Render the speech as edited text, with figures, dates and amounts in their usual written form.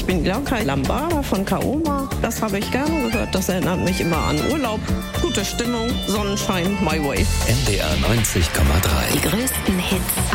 bin Ilka Lambada von Kaoma. Das habe ich gerne gehört. Das erinnert mich immer an Urlaub. Gute Stimmung, Sonnenschein, my way. NDR 90,3. Die größten Hits